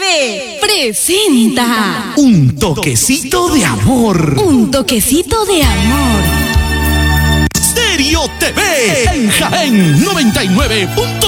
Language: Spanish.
TV presenta Un toquecito de amor. Un toquecito de amor. Stereo TV en Jaén 99.3.